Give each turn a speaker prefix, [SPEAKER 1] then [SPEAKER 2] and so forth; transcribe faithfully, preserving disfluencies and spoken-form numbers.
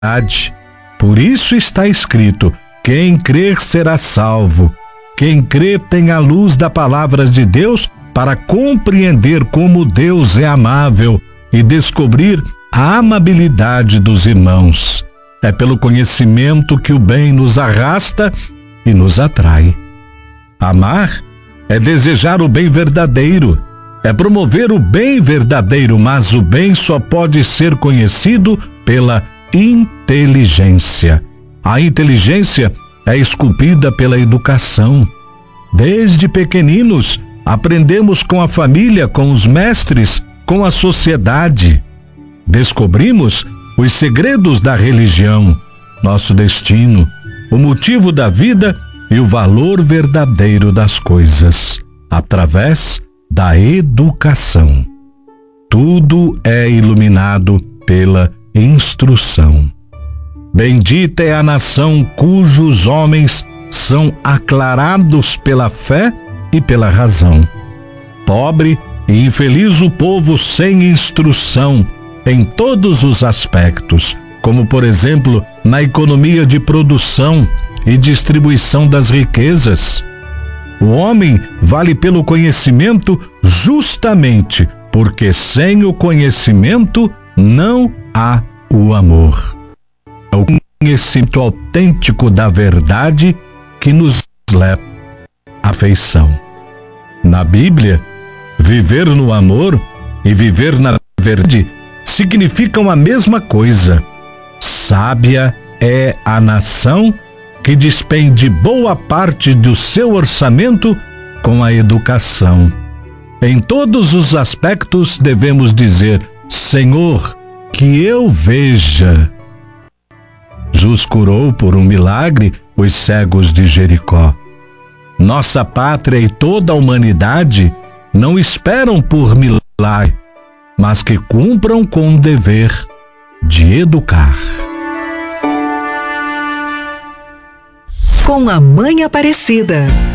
[SPEAKER 1] Por isso está escrito: quem crer será salvo. Quem crê tem a luz da palavra de Deus para compreender como Deus é amável e descobrir a amabilidade dos irmãos. É pelo conhecimento que o bem nos arrasta e nos atrai. Amar é desejar o bem verdadeiro, é promover o bem verdadeiro, mas o bem só pode ser conhecido pela inteligência. A inteligência é esculpida pela educação. Desde pequeninos, aprendemos com a família, com os mestres, com a sociedade. Descobrimos os segredos da religião, nosso destino, o motivo da vida e o valor verdadeiro das coisas, através da educação. Tudo é iluminado pela instrução. Bendita é a nação cujos homens são aclarados pela fé e pela razão. Pobre e infeliz o povo sem instrução em todos os aspectos, como por exemplo na economia de produção e distribuição das riquezas. O homem vale pelo conhecimento justamente porque sem o conhecimento não há o amor. É o conhecimento autêntico da verdade que nos leva à afeição. Na Bíblia, viver no amor e viver na verdade significam a mesma coisa. Sábia é a nação que despende boa parte do seu orçamento com a educação. Em todos os aspectos devemos dizer: Senhor, que eu veja. Jesus curou por um milagre os cegos de Jericó. Nossa pátria e toda a humanidade não esperam por milagre, mas que cumpram com o dever de educar.
[SPEAKER 2] Com a Mãe Aparecida.